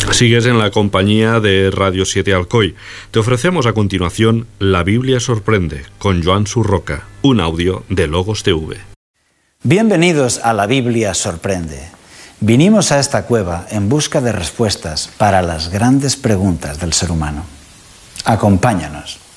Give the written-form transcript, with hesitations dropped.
Sigues en la compañía de Radio 7 Alcoy. Te ofrecemos a continuación La Biblia sorprende con Joan Surroca, un audio de Logos TV. Bienvenidos a La Biblia sorprende. Vinimos a esta cueva en busca de respuestas para las grandes preguntas del ser humano. Acompáñanos.